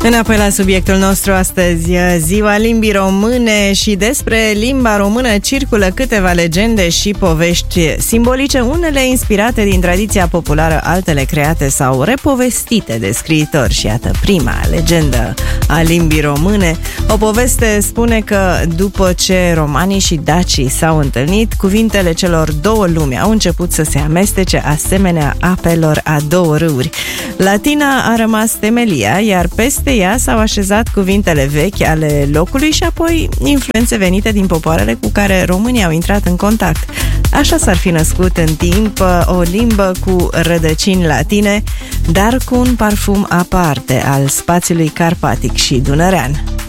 Înapoi la subiectul nostru astăzi, Ziua Limbii Române, și despre limba română circulă câteva legende și povești simbolice, unele inspirate din tradiția populară, altele create sau repovestite de scriitori. Și iată prima legendă a limbii române. O poveste spune că după ce romanii și dacii s-au întâlnit, cuvintele celor două lumi au început să se amestece asemenea apelor a două râuri. Latina a rămas temelia, iar peste ea s-au așezat cuvintele vechi ale locului și apoi influențe venite din popoarele cu care românii au intrat în contact. Așa s-ar fi născut în timp o limbă cu rădăcini latine, dar cu un parfum aparte al spațiului carpatic și dunărean.